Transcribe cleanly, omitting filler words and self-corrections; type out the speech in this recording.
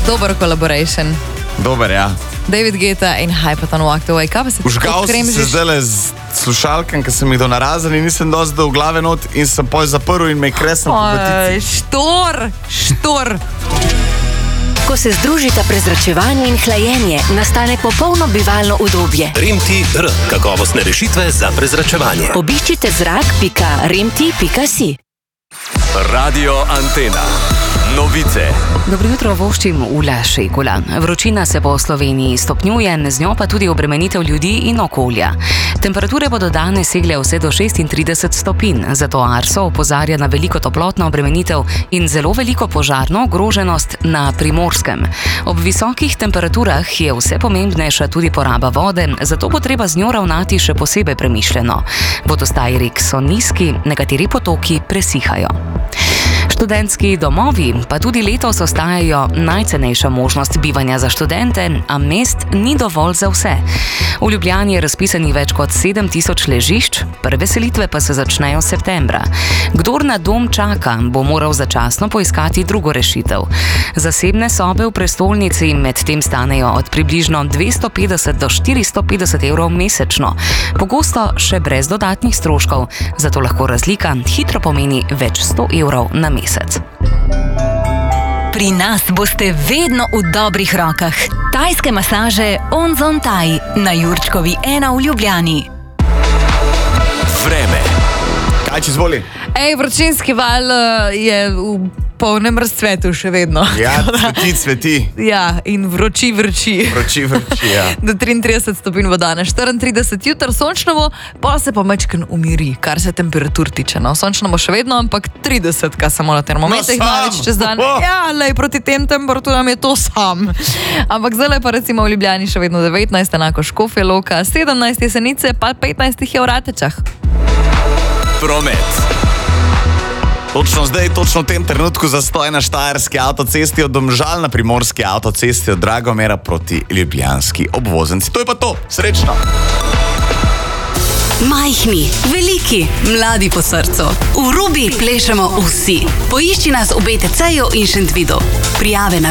Dober collaboration. Dober, ja. David Guetta in Hypaton Walked Away. Užgal sem se zdaj z slušalkam, ker sem jih dal narazen in nisem dosti dal v glave not in sem poj zaprl in me je kresno po petici. Štor. Ko se združita prezračevanje in hlajenje, nastane popolno bivalno udobje. Remti-R. Kakovostne rešitve za prezračevanje. Obiščite zrak.remti.si. Radio Antena. Novice. Dobro jutro, voščim Ula Šekula. Vročina se po Sloveniji stopnjuje, z njo pa tudi obremenitev ljudi in okolja. Temperature bodo danes segle vse do 36 stopinj, zato Arso opozarja na veliko toplotno obremenitev in zelo veliko požarno ogroženost na Primorskem. Ob visokih temperaturah je vse pomembnejša tudi poraba vode, zato bo treba z njo ravnati še posebej premišljeno. Vodostaji rek so nizki, nekateri potoki presihajo. Študentski domovi pa tudi letos ostajajo najcenejša možnost bivanja za študente, a mest ni dovolj za vse. V Ljubljani je razpisanih več kot 7000 ležišč, prve selitve pa se začnejo septembra. Kdor na dom čaka, bo moral začasno poiskati drugo rešitev. Zasebne sobe v prestolnici medtem stanejo od približno 250 do 450 evrov mesečno, pogosto še brez dodatnih stroškov, zato lahko razlika hitro pomeni več 100 evrov na mesec. Pri nas boste vedno v dobrih rokah. Tajske masaže Onzon Thai na Jurčkovi 1 v Ljubljani. Vreme. Kaj če zvoli? Vročinski val je v polnem razcvetu še vedno. Ja, cveti. Ja, in vrči. Vroči, ja. Do 33 stopinj bo danes, 34 jutr sončno bo, pa se pa mečken umiri, kar se temperatur tiče. No, sončno bo še vedno, ampak 30, kaj samo na termometrih največ čez dan. Ja, lej, proti tem temperaturam je to sam. Ampak zdaj pa recimo v Ljubljani še vedno 19, enako Škofja Loka, 17 Jesenice, pa 15 je v Ratečah. Promet. Točno zdaj, točno v tem trenutku zastoj na štajerski avtocesti od Domžal na primorski avtocesti od Dragomera proti ljubljanski obvoznici. To je pa to. Srečno! Majhni, veliki, mladi po srcu. V Rubi plešemo vsi. Poišči nas v BTC-ju in Šentvidu. Prijave na